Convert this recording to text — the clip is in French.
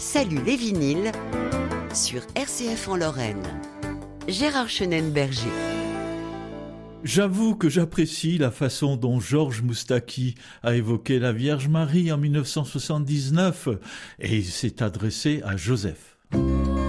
Salut les vinyles sur RCF en Lorraine. Gérard Chenenberger. J'avoue que j'apprécie la façon dont Georges Moustaki a évoqué la Vierge Marie en 1979 et il s'est adressé à Joseph.